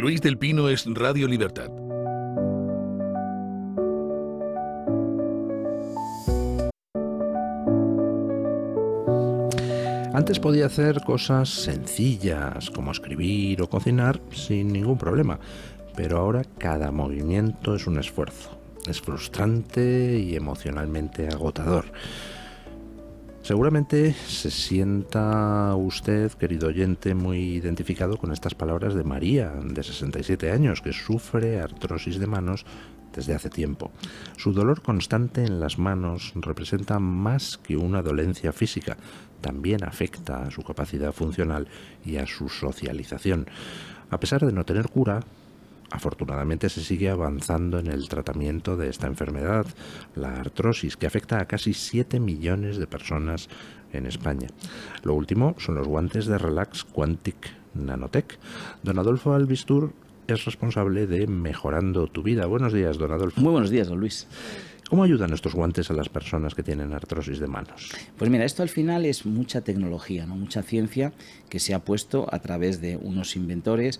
Luis del Pino es Radio Libertad. Antes podía hacer cosas sencillas como escribir o cocinar sin ningún problema, pero ahora cada movimiento es un esfuerzo. Es frustrante y emocionalmente agotador. Seguramente se sienta usted, querido oyente, muy identificado con estas palabras de María, de 67 años, que sufre artrosis de manos desde hace tiempo. Su dolor constante en las manos representa más que una dolencia física, también afecta a su capacidad funcional y a su socialización. A pesar de no tener cura, afortunadamente se sigue avanzando en el tratamiento de esta enfermedad, la artrosis, que afecta a casi 7 millones de personas en España. Lo último son los guantes de Relax Quantic Nanotech. Don Adolfo Albistur es responsable de Mejorando tu Vida. Buenos días, don Adolfo. Muy buenos días, don Luis. ¿Cómo ayudan estos guantes a las personas que tienen artrosis de manos? Pues mira, esto al final es mucha tecnología, ¿no? Mucha ciencia que se ha puesto a través de unos inventores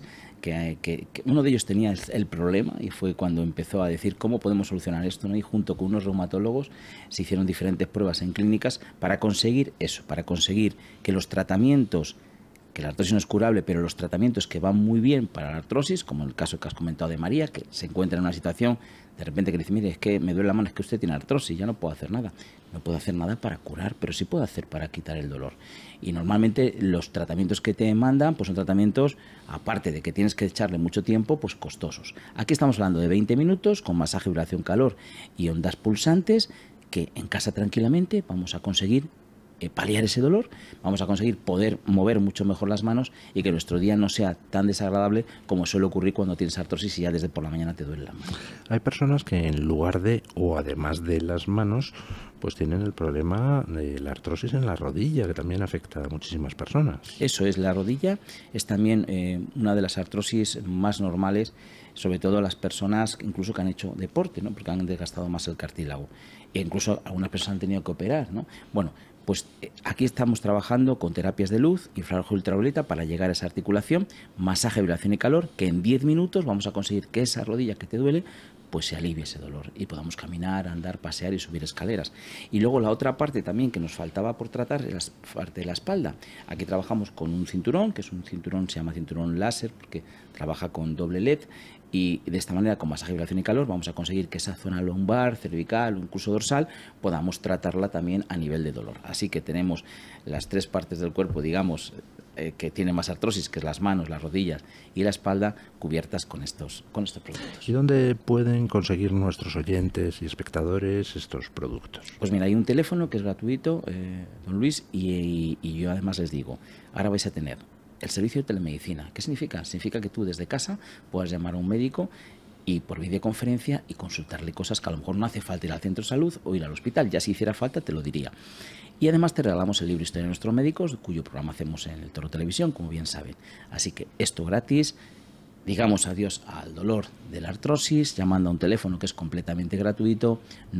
que uno de ellos tenía el problema y fue cuando empezó a decir cómo podemos solucionar esto, ¿no? Y junto con unos reumatólogos se hicieron diferentes pruebas en clínicas para conseguir eso, para conseguir que los tratamientos, que la artrosis no es curable, pero los tratamientos que van muy bien para la artrosis, como el caso que has comentado de María, que se encuentra en una situación de repente que le dice, mire, es que me duele la mano, es que usted tiene artrosis, ya no puedo hacer nada. No puedo hacer nada para curar, pero sí puedo hacer para quitar el dolor. Y normalmente los tratamientos que te mandan pues son tratamientos, aparte de que tienes que echarle mucho tiempo, pues costosos. Aquí estamos hablando de 20 minutos con masaje, vibración, calor y ondas pulsantes que en casa tranquilamente vamos a conseguir paliar ese dolor, vamos a conseguir poder mover mucho mejor las manos y que nuestro día no sea tan desagradable como suele ocurrir cuando tienes artrosis y ya desde por la mañana te duele la mano. Hay personas que en lugar de o además de las manos pues tienen el problema de la artrosis en la rodilla, que también afecta a muchísimas personas. Eso es, la rodilla es también una de las artrosis más normales, sobre todo a las personas incluso que han hecho deporte, ¿no? Porque han desgastado más el cartílago. E incluso algunas personas han tenido que operar, ¿no? Bueno, pues aquí estamos trabajando con terapias de luz, infrarrojo ultravioleta para llegar a esa articulación, masaje, vibración y calor, que en 10 minutos vamos a conseguir que esa rodilla que te duele pues se alivie ese dolor y podamos caminar, andar, pasear y subir escaleras. Y luego la otra parte también que nos faltaba por tratar es la parte de la espalda. Aquí trabajamos con un cinturón, que es un cinturón, se llama cinturón láser porque trabaja con doble LED, y de esta manera con masaje, vibración y calor vamos a conseguir que esa zona lumbar, cervical o incluso dorsal podamos tratarla también a nivel de dolor. Así que tenemos las tres partes del cuerpo, digamos, que tienen más artrosis, que es las manos, las rodillas y la espalda, cubiertas con estos productos. ¿Y dónde pueden conseguir nuestros oyentes y espectadores estos productos? Pues mira, hay un teléfono que es gratuito, don Luis, y yo además les digo, ahora vais a tener el servicio de telemedicina. ¿Qué significa? Significa que tú desde casa puedas llamar a un médico y por videoconferencia y consultarle cosas que a lo mejor no hace falta ir al centro de salud o ir al hospital. Ya si hiciera falta te lo diría. Y además te regalamos el libro Historia de nuestros médicos, cuyo programa hacemos en el Toro Televisión, como bien saben. Así que esto gratis. Digamos adiós al dolor de la artrosis llamando a un teléfono que es completamente gratuito,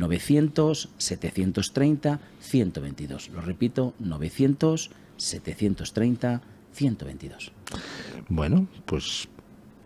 900-730-122. Lo repito, 900-730-122. Bueno, pues